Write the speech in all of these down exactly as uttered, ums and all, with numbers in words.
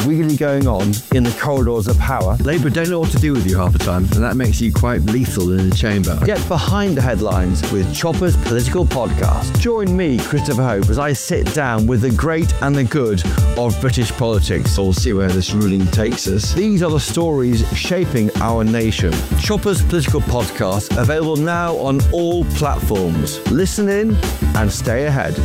really going on in the corridors of power. Labour don't know what to do with you half the time, and that makes you quite lethal in the chamber. Get behind the headlines with Chopper's Political Podcast. Join me, Christopher Hope, as I sit down with the great and the good of British politics. We'll see where this ruling takes us. These are the stories shaping our nation. Chopper's Political Podcast, available now on all platforms. Listen in and stay ahead.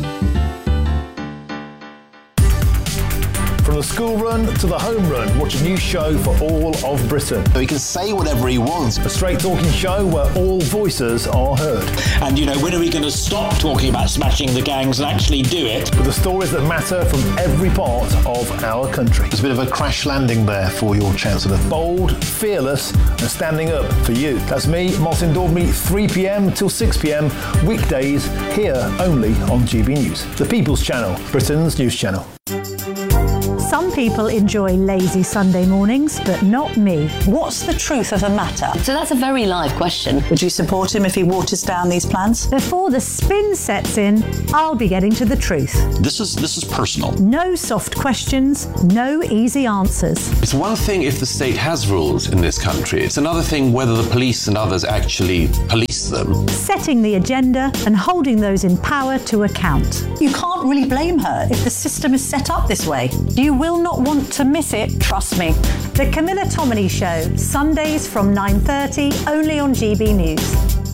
From the school run to the home run, watch a new show for all of Britain. So he can say whatever he wants. A straight talking show where all voices are heard. And, you know, when are we going to stop talking about smashing the gangs and actually do it? With the stories that matter from every part of our country. There's a bit of a crash landing there for your Chancellor. Bold, fearless and standing up for you. That's me, Martin Daubney, three p.m. till six p.m. weekdays here only on G B News. The People's Channel, Britain's news channel. Some people enjoy lazy Sunday mornings, but not me. What's the truth of a matter? So that's a very live question. Would you support him if he waters down these plans? Before the spin sets in, I'll be getting to the truth. This is this is personal. No soft questions, no easy answers. It's one thing if the state has rules in this country. It's another thing whether the police and others actually police them. Setting the agenda and holding those in power to account. You can't really blame her if the system is set up this way. You will not want to miss it, trust me. The Camilla Tominey Show, Sundays from nine thirty, only on G B News.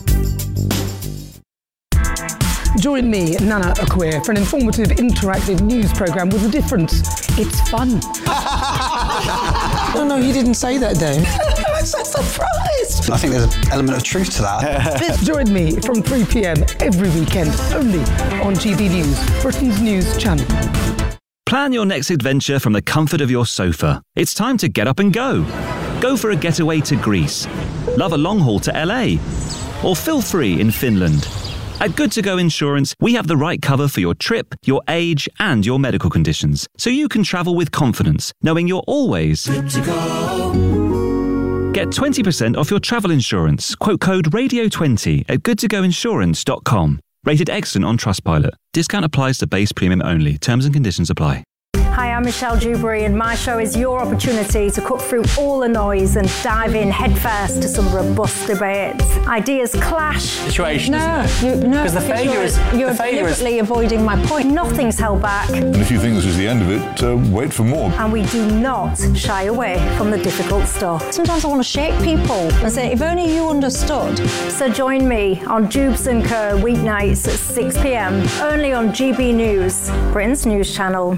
Join me, Nana Akwe, for an informative, interactive news programme with a difference. It's fun. No, no, you didn't say that, Dave. I'm so surprised. I think there's an element of truth to that. Join me from three p.m. every weekend, only on G B News, Britain's news channel. Plan your next adventure from the comfort of your sofa. It's time to get up and go. Go for a getaway to Greece. Love a long haul to L A. Or feel free in Finland. At Good To Go Insurance, we have the right cover for your trip, your age, and your medical conditions, so you can travel with confidence, knowing you're always good to go. Get twenty percent off your travel insurance. Quote code radio twenty at good to go insurance dot com. Rated excellent on Trustpilot. Discount applies to base premium only. Terms and conditions apply. Hi, I'm Michelle Dewberry, and my show is your opportunity to cut through all the noise and dive in headfirst to some robust debates. Ideas clash. Situation, no, isn't it? You, no, because the failure you're, is you're the failure deliberately is... avoiding my point. Nothing's held back. And if you think this is the end of it, uh, wait for more. And we do not shy away from the difficult stuff. Sometimes I want to shake people and say, if only you understood. So join me on Jubes and Co weeknights at six p.m. only on G B News, Britain's news channel.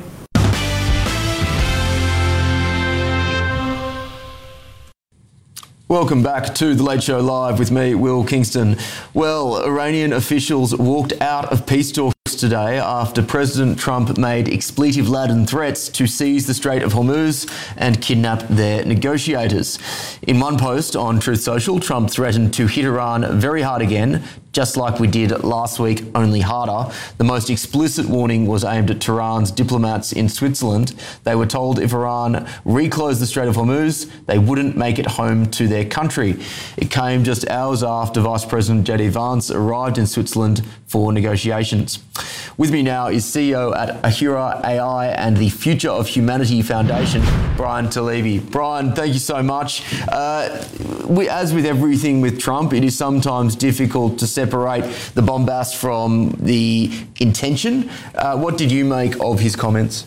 Welcome back to The Late Show Live with me, Will Kingston. Well, Iranian officials walked out of peace talks today after President Trump made expletive-laden threats to seize the Strait of Hormuz and kidnap their negotiators. In one post on Truth Social, Trump threatened to hit Iran very hard again, just like we did last week, only harder. The most explicit warning was aimed at Tehran's diplomats in Switzerland. They were told if Iran reclosed the Strait of Hormuz, they wouldn't make it home to their country. It came just hours after Vice President J D Vance arrived in Switzerland for negotiations. With me now is C E O at Ahura A I and the Future of Humanity Foundation, Brian Talebi. Brian, thank you so much. Uh, we, as with everything with Trump, it is sometimes difficult to separate the bombast from the intention. Uh, what did you make of his comments?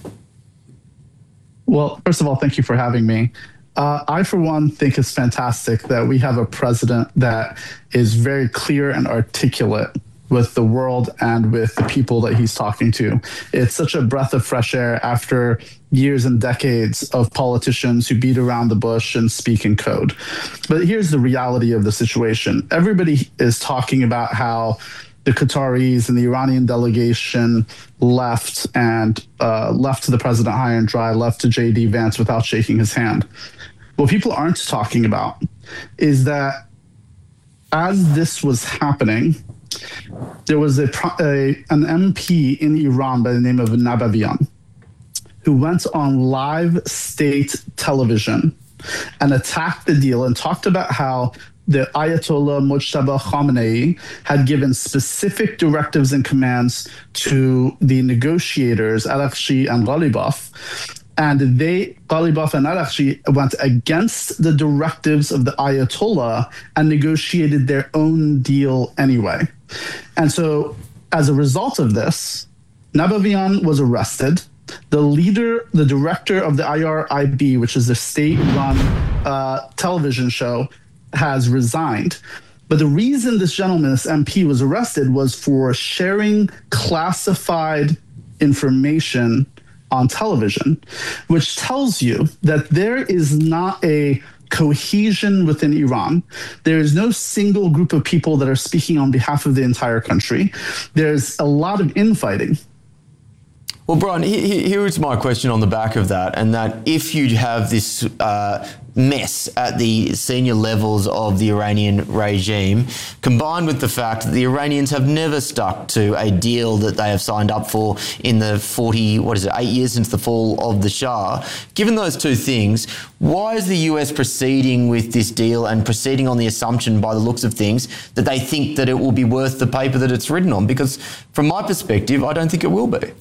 Well, first of all, thank you for having me. Uh, I, for one, think it's fantastic that we have a president that is very clear and articulate with the world and with the people that he's talking to. It's such a breath of fresh air after years and decades of politicians who beat around the bush and speak in code. But here's the reality of the situation. Everybody is talking about how the Qataris and the Iranian delegation left and uh, left to the president high and dry, left to J D Vance without shaking his hand. What people aren't talking about is that as this was happening, there was a, a an M P in Iran by the name of Nabavian who went on live state television and attacked the deal and talked about how the Ayatollah Mojtaba Khamenei had given specific directives and commands to the negotiators, Araghchi and Ghalibaf, And they, Ghalibaf and Araghchi, went against the directives of the Ayatollah and negotiated their own deal anyway. And so as a result of this, Nabavian was arrested. The leader, the director of the I R I B, which is the state-run uh, television show, has resigned. But the reason this gentleman, this M P, was arrested was for sharing classified information on television, which tells you that there is not a cohesion within Iran. There is no single group of people that are speaking on behalf of the entire country. There's a lot of infighting. Well, Brian, here is my question on the back of that, and that if you have this uh, mess at the senior levels of the Iranian regime, combined with the fact that the Iranians have never stuck to a deal that they have signed up for in the forty, what is it, eight years since the fall of the Shah, given those two things, why is the U S proceeding with this deal and proceeding on the assumption, by the looks of things, that they think that it will be worth the paper that it's written on? Because from my perspective, I don't think it will be.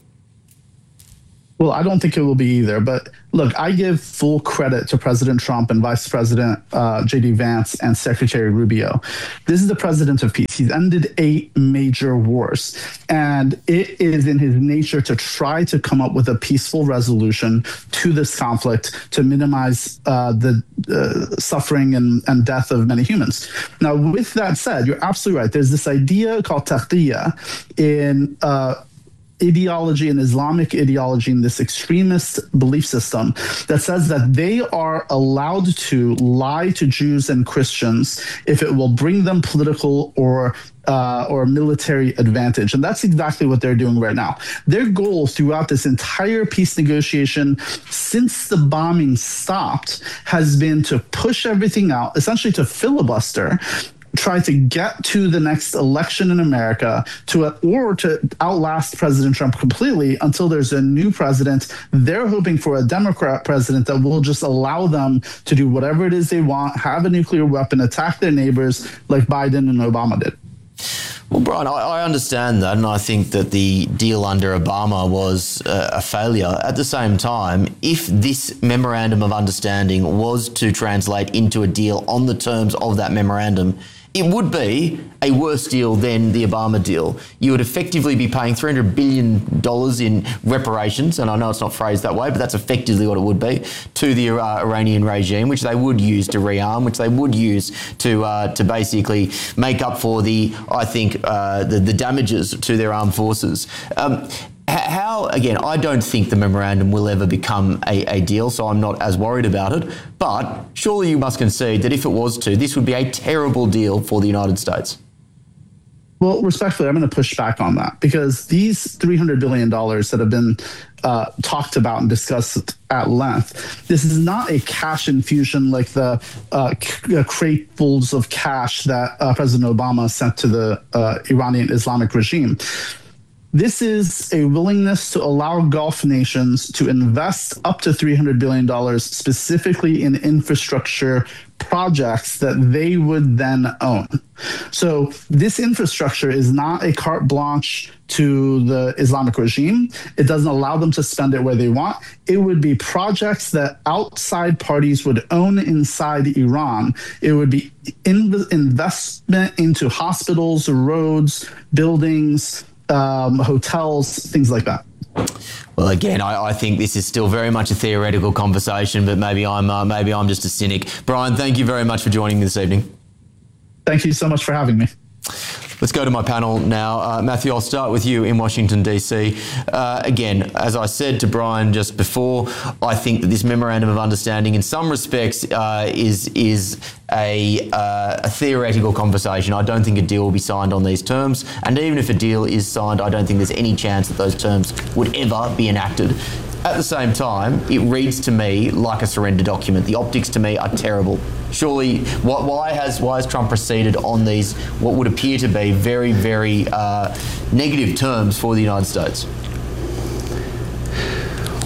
Well, I don't think it will be either. But look, I give full credit to President Trump and Vice President uh, J D Vance and Secretary Rubio. This is the president of peace. He's ended eight major wars. And it is in his nature to try to come up with a peaceful resolution to this conflict to minimize uh, the uh, suffering and, and death of many humans. Now, with that said, you're absolutely right. There's this idea called taqiyya in uh, ideology and Islamic ideology in this extremist belief system that says that they are allowed to lie to Jews and Christians if it will bring them political or uh, or military advantage. And that's exactly what they're doing right now. Their goal throughout this entire peace negotiation since the bombing stopped has been to push everything out, essentially to filibuster, try to get to the next election in America, to or to outlast President Trump completely until there's a new president. They're hoping for a Democrat president that will just allow them to do whatever it is they want, have a nuclear weapon, attack their neighbors like Biden and Obama did. Well, Brian, I, I understand that, and I think that the deal under Obama was uh, a failure. At the same time, if this memorandum of understanding was to translate into a deal on the terms of that memorandum, it would be a worse deal than the Obama deal. You would effectively be paying three hundred billion dollars in reparations, and I know it's not phrased that way, but that's effectively what it would be, to the uh, Iranian regime, which they would use to rearm, which they would use to uh, to basically make up for the, I think, uh, the, the damages to their armed forces. Um, How, again, I don't think the memorandum will ever become a, a deal, so I'm not as worried about it. But surely you must concede that if it was to, this would be a terrible deal for the United States. Well, respectfully, I'm going to push back on that, because these three hundred billion dollars that have been uh, talked about and discussed at length, this is not a cash infusion like the uh, c- cratefuls of cash that uh, President Obama sent to the uh, Iranian Islamic regime. This is a willingness to allow Gulf nations to invest up to three hundred billion dollars specifically in infrastructure projects that they would then own. So this infrastructure is not a carte blanche to the Islamic regime. It doesn't allow them to spend it where they want. It would be projects that outside parties would own inside Iran. It would be in- investment into hospitals, roads, buildings, Um, hotels, things like that. Well, again, I, I think this is still very much a theoretical conversation, but maybe I'm uh, maybe I'm just a cynic. Brian, thank you very much for joining me this evening. Thank you so much for having me. Let's go to my panel now. Uh, Matthew, I'll start with you in Washington, D C. Uh, again, as I said to Brian just before, I think that this memorandum of understanding in some respects uh, is is a, uh, a theoretical conversation. I don't think a deal will be signed on these terms. And even if a deal is signed, I don't think there's any chance that those terms would ever be enacted. At the same time, it reads to me like a surrender document. The optics to me are terrible. Surely, why, why has why has Trump proceeded on these, what would appear to be very, very uh, negative terms for the United States?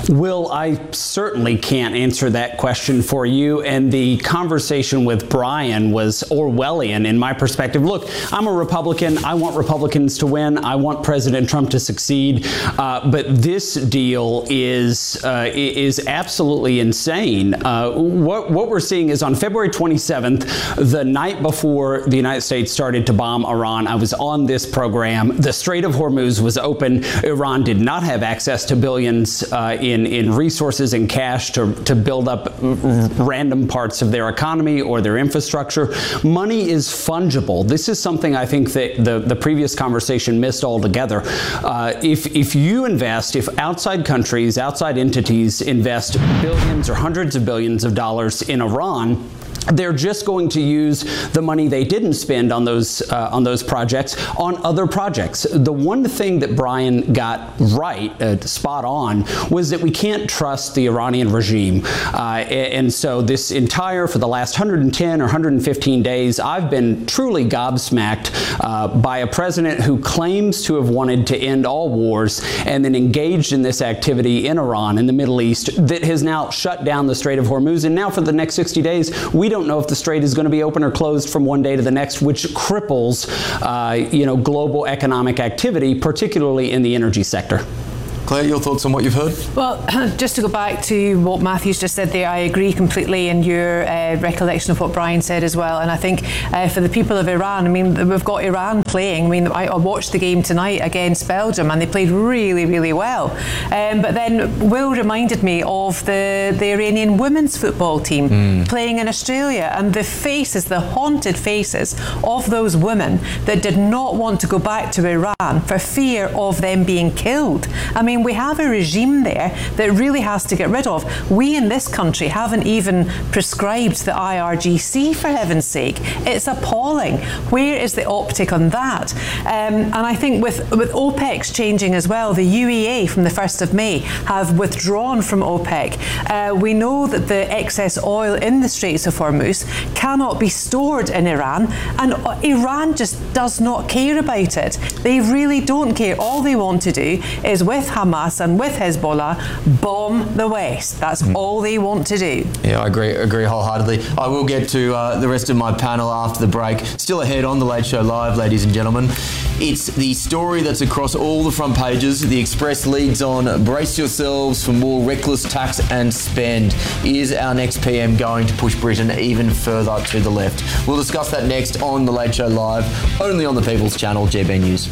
Will, I certainly can't answer that question for you. And the conversation with Brian was Orwellian in my perspective. Look, I'm a Republican. I want Republicans to win. I want President Trump to succeed. Uh, but this deal is uh, is absolutely insane. Uh, what, what we're seeing is on February twenty-seventh, the night before the United States started to bomb Iran, I was on this program. The Strait of Hormuz was open. Iran did not have access to billions uh, in, in resources and cash to, to build up random parts of their economy or their infrastructure. Money is fungible. This is something I think that the, the previous conversation missed altogether. Uh, if, if you invest, if outside countries, outside entities invest billions or hundreds of billions of dollars in Iran, they're just going to use the money they didn't spend on those uh, on those projects on other projects. The one thing that Brian got right, uh, spot on, was that we can't trust the Iranian regime. Uh, and so this entire, for the last one hundred ten or one hundred fifteen days, I've been truly gobsmacked uh, by a president who claims to have wanted to end all wars and then engaged in this activity in Iran, in the Middle East, that has now shut down the Strait of Hormuz. And now for the next sixty days, we don't know if the strait is going to be open or closed from one day to the next, which cripples, uh, you know, global economic activity, particularly in the energy sector. Claire, your thoughts on what you've heard? Well, just to go back to what Matthew's just said there, I agree completely in your uh, recollection of what Brian said as well. And I think uh, for the people of Iran, I mean, we've got Iran playing. I mean, I, I watched the game tonight against Belgium and they played really, really well. Um, but then Will reminded me of the, the Iranian women's football team mm. playing in Australia, and the faces, the haunted faces of those women that did not want to go back to Iran for fear of them being killed. I mean, we have a regime there that really has to get rid of. We in this country haven't even prescribed the I R G C, for heaven's sake. It's appalling. Where is the optic on that? Um, and I think with, with OPEC's changing as well, the U E A from the first of May have withdrawn from OPEC. Uh, we know that the excess oil in the Straits of Hormuz cannot be stored in Iran, and Iran just does not care about it. They really don't care. All they want to do is, with Hamas and with Hezbollah, bomb the West. That's mm. all they want to do. Yeah, I agree agree wholeheartedly. I will get to uh, the rest of my panel after the break. Still ahead on The Late Show Live, ladies and gentlemen. It's the story that's across all the front pages. The Express leads on, brace yourselves for more reckless tax and spend. Is our next P M going to push Britain even further to the left? We'll discuss that next on The Late Show Live, only on the People's Channel, G B News.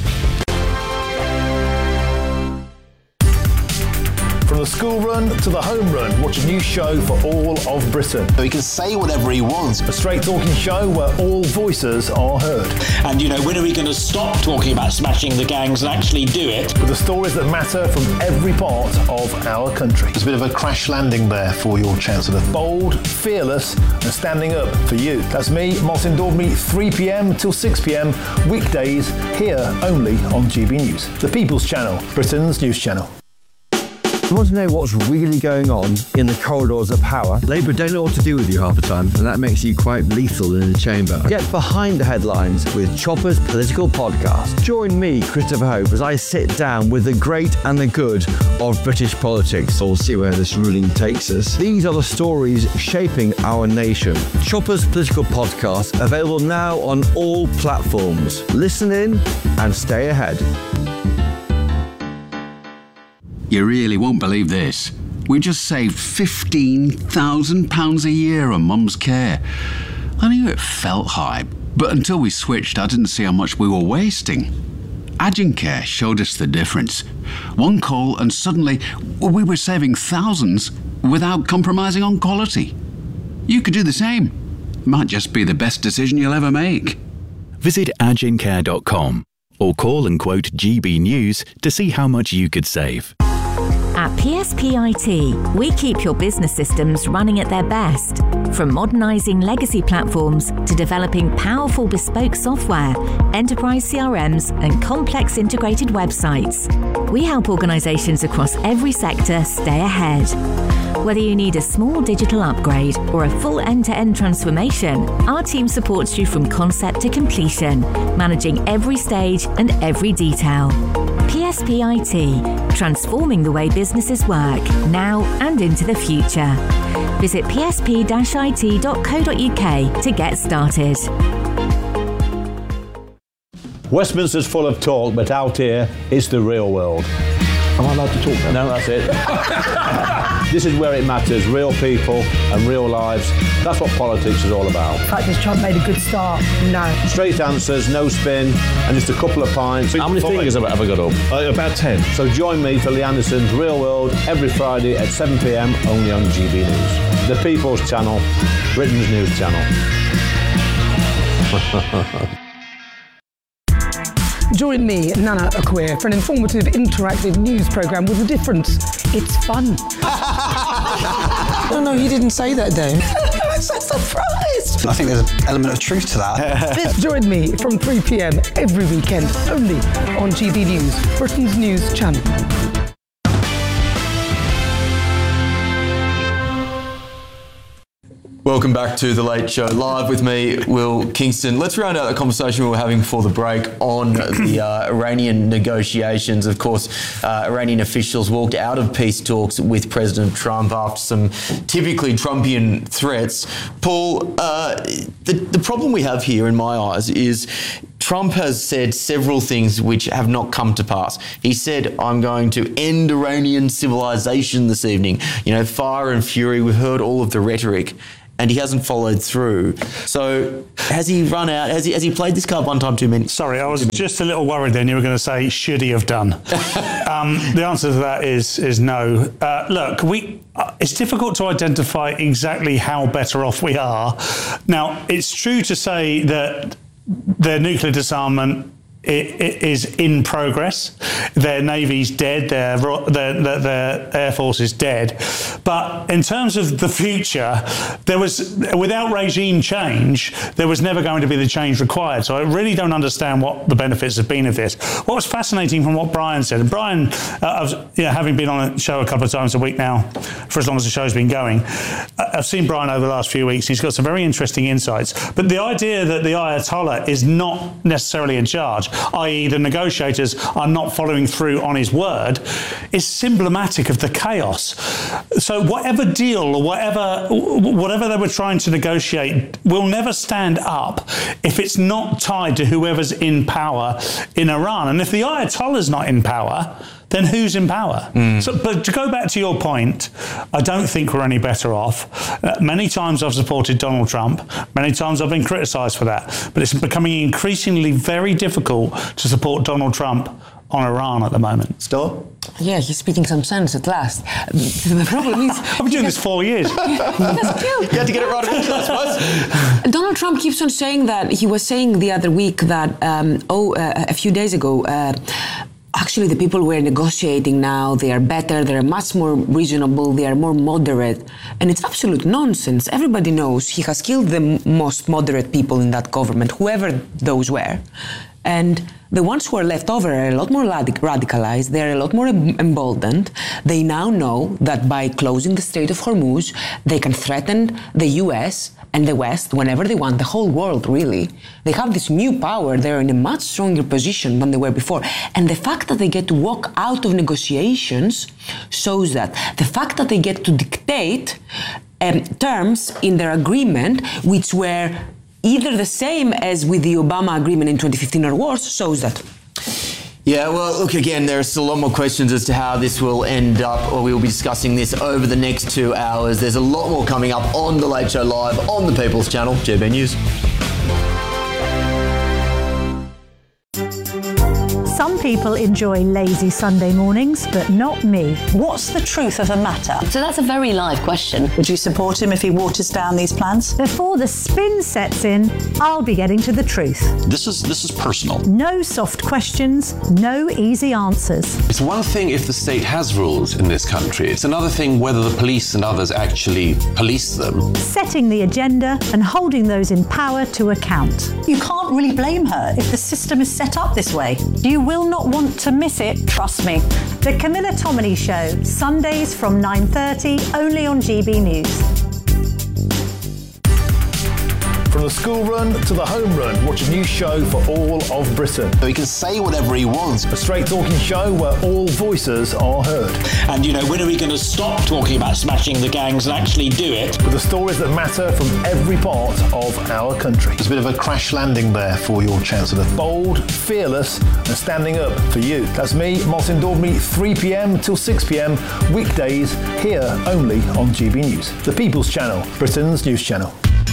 From the school run to the home run, watch a new show for all of Britain. He can say whatever he wants. A straight talking show where all voices are heard. And, you know, when are we going to stop talking about smashing the gangs and actually do it? With the stories that matter from every part of our country. There's a bit of a crash landing there for your Chancellor. Bold, fearless, and standing up for you. That's me, Martin Daubney, three p.m. till six p.m. weekdays, here only on G B News. The People's Channel, Britain's news channel. You want to know what's really going on in the corridors of power? Labour don't know what to do with you half the time, and that makes you quite lethal in the chamber. Get behind the headlines with Chopper's Political Podcast. Join me, Christopher Hope, as I sit down with the great and the good of British politics. We'll see where this ruling takes us. These are the stories shaping our nation. Chopper's Political Podcast, available now on all platforms. Listen in and stay ahead. You really won't believe this. We just saved fifteen thousand pounds a year on Mum's care. I knew it felt high, but until we switched, I didn't see how much we were wasting. Agencare showed us the difference. One call and suddenly we were saving thousands without compromising on quality. You could do the same. Might just be the best decision you'll ever make. Visit agencare dot com or call and quote G B News to see how much you could save. At P S P I T, we keep your business systems running at their best. From modernising legacy platforms to developing powerful bespoke software, enterprise C R Ms and complex integrated websites. We help organisations across every sector stay ahead. Whether you need a small digital upgrade or a full end-to-end transformation, our team supports you from concept to completion, managing every stage and every detail. P S P I T, transforming the way businesses work, now and into the future. Visit p s p dash i t dot co dot u k to get started. Westminster's full of talk, but out here, it's the real world. Am I allowed to talk now? No, that's it. This is where it matters, real people and real lives. That's what politics is all about. In fact, has Trump made a good start? No. Straight answers, no spin, and just a couple of pints. How many fingers have I ever got up? Uh, about ten. So join me for Lee Anderson's Real World every Friday at seven p m only on G B News. The People's Channel, Britain's news channel. Join me, Nana Akweer, for an informative, interactive news programme with a difference. It's fun. No, no, you didn't say that, Dave. I'm so surprised. I think there's an element of truth to that. Join me from three p m every weekend, only on G B News, Britain's news channel. Welcome back to The Late Show Live with me, Will Kingston. Let's round out the conversation we were having before the break on the uh, Iranian negotiations. Of course, uh, Iranian officials walked out of peace talks with President Trump after some typically Trumpian threats. Paul, uh, the, the problem we have here, in my eyes, is Trump has said several things which have not come to pass. He said, I'm going to end Iranian civilization this evening. You know, fire and fury, we've heard all of the rhetoric, and he hasn't followed through. So has he run out? Has he has he played this card one time too many? Sorry, I was just a little worried then you were going to say, should he have done? um, the answer to that is is no. Uh, look, we uh, it's difficult to identify exactly how better off we are. Now, it's true to say that their nuclear disarmament It, it is in progress. Their navy's dead. Their, their, their, their air force is dead. But in terms of the future, there was without regime change, there was never going to be the change required. So I really don't understand what the benefits have been of this. What was fascinating from what Brian said, and Brian, uh, I've, you know, having been on a show a couple of times a week now, for as long as the show's been going, I've seen Brian over the last few weeks. He's got some very interesting insights. But the idea that the Ayatollah is not necessarily in charge, that is the negotiators are not following through on his word, is symptomatic of the chaos. So whatever deal or whatever whatever they were trying to negotiate will never stand up if it's not tied to whoever's in power in Iran. And if the Ayatollah's not in power, then who's in power? Mm. So, but to go back to your point, I don't think we're any better off. Uh, many times I've supported Donald Trump. Many times I've been criticised for that. But it's becoming increasingly very difficult to support Donald Trump on Iran at the moment. Stop. Yeah, he's speaking some sense at last. The problem is... I've been doing this four years. That's cute. You had to get it right, I suppose. Donald Trump keeps on saying that. He was saying the other week that, um, oh, uh, a few days ago, uh, actually, the people we're negotiating now, they are better, they're much more reasonable, they are more moderate. And it's absolute nonsense. Everybody knows he has killed the m- most moderate people in that government, whoever those were. And the ones who are left over are a lot more radic- radicalized, they're a lot more em- emboldened. They now know that by closing the Strait of Hormuz, they can threaten the U S and the West whenever they want, the whole world really. They have this new power, they're in a much stronger position than they were before. And the fact that they get to walk out of negotiations shows that. The fact that they get to dictate um, terms in their agreement, which were either the same as with the Obama agreement in twenty fifteen or worse, shows that. Yeah, well, look, again, there are still a lot more questions as to how this will end up, or we will be discussing this over the next two hours. There's a lot more coming up on The Late Show Live on the People's Channel, G B News. Some people enjoy lazy Sunday mornings, but not me. What's the truth of the matter? So that's a very live question. Would you support him if he waters down these plans? Before the spin sets in, I'll be getting to the truth. This is this is personal. No soft questions, no easy answers. It's one thing if the state has rules in this country. It's another thing whether the police and others actually police them. Setting the agenda and holding those in power to account. You can't really blame her if the system is set up this way. You will not want to miss it, trust me. The Camilla Tominey Show, Sundays from nine thirty, only on G B News. From the school run to the home run, watch a new show for all of Britain. So he can say whatever he wants. A straight talking show where all voices are heard. And, you know, when are we going to stop talking about smashing the gangs and actually do it? With the stories that matter from every part of our country. It's a bit of a crash landing there for your Chancellor. Bold, fearless and standing up for you. That's me, Martin Daubney, three p.m. till six p.m. weekdays here only on G B News. The People's Channel, Britain's news channel.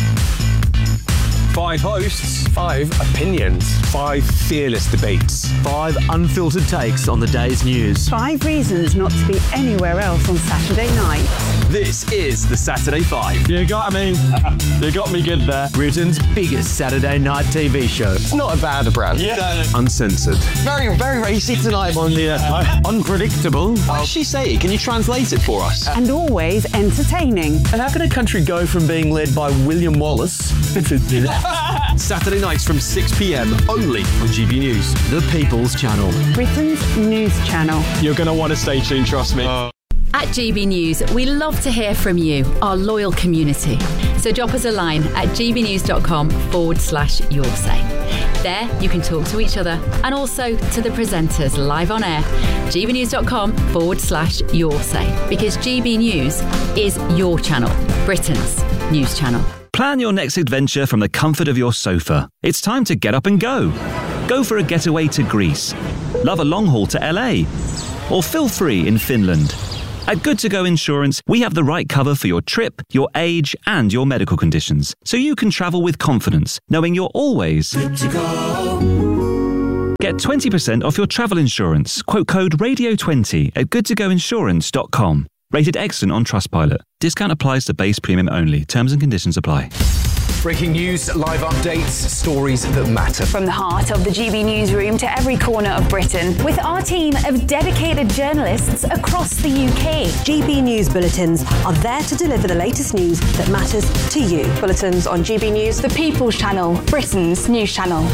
Five hosts, five opinions, five fearless debates, five unfiltered takes on the day's news. Five reasons not to be anywhere else on Saturday night. This is the Saturday Five. You got me. You got me good there. Britain's biggest Saturday night T V show. It's not a bad brand. Yeah. Uncensored. Very, very racy tonight on the uh, unpredictable. What did she say? Can you translate it for us? And always entertaining. And how can a country go from being led by William Wallace Saturday nights from six p.m. only on G B News. The People's Channel. Britain's news channel. You're going to want to stay tuned, trust me. Uh. At G B News, we love to hear from you, our loyal community. So drop us a line at gbnews.com forward slash your say. There, you can talk to each other and also to the presenters live on air. gbnews.com forward slash your say. Because G B News is your channel, Britain's news channel. Plan your next adventure from the comfort of your sofa. It's time to get up and go. Go for a getaway to Greece. Love a long haul to L A. Or feel free in Finland. At Good To Go Insurance, we have the right cover for your trip, your age, and your medical conditions, so you can travel with confidence, knowing you're always good to go. Get twenty percent off your travel insurance. Quote code radio twenty at good to go insurance dot com. Rated excellent on Trustpilot. Discount applies to base premium only. Terms and conditions apply. Breaking news, live updates, stories that matter. From the heart of the G B newsroom to every corner of Britain, with our team of dedicated journalists across the U K. G B News Bulletins are there to deliver the latest news that matters to you. Bulletins on G B News, the People's Channel, Britain's news channel.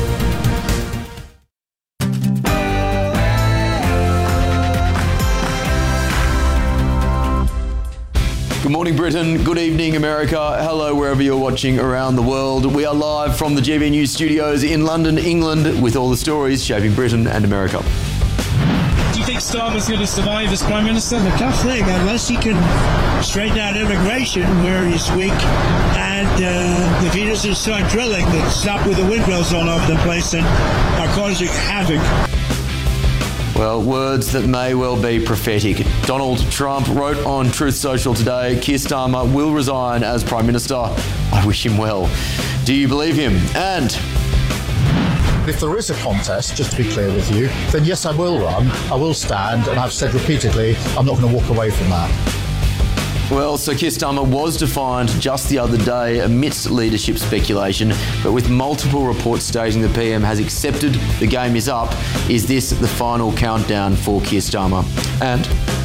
Good morning, Britain. Good evening, America. Hello, wherever you're watching around the world. We are live from the G B News studios in London, England, with all the stories shaping Britain and America. Do you think Starmer's going to survive as Prime Minister? The tough thing, unless he can straighten out immigration, where he's weak, and uh, if he doesn't start drilling, then stop with the windmills all over the place and are causing havoc. Well, words that may well be prophetic. Donald Trump wrote on Truth Social today, Keir Starmer will resign as Prime Minister. I wish him well. Do you believe him? And if there is a contest, just to be clear with you, then yes, I will run, I will stand, and I've said repeatedly, I'm not going to walk away from that. Well, so Keir Starmer was defined just the other day amidst leadership speculation, but with multiple reports stating the P M has accepted the game is up. Is this the final countdown for Keir Starmer? And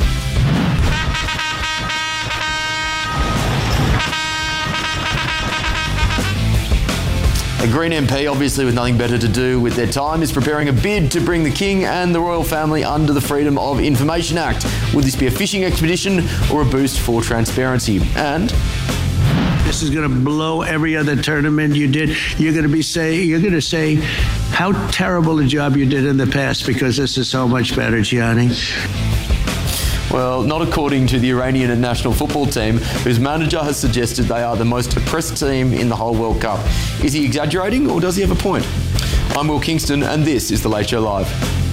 a Green M P, obviously with nothing better to do with their time, is preparing a bid to bring the King and the royal family under the Freedom of Information Act. Would this be a fishing expedition or a boost for transparency? And this is going to blow every other tournament you did. You're going to be say you're going to say how terrible a job you did in the past because this is so much better, Gianni. Well, not according to the Iranian national football team, whose manager has suggested they are the most oppressed team in the whole World Cup. Is he exaggerating or does he have a point? I'm Will Kingston and this is The Late Show Live.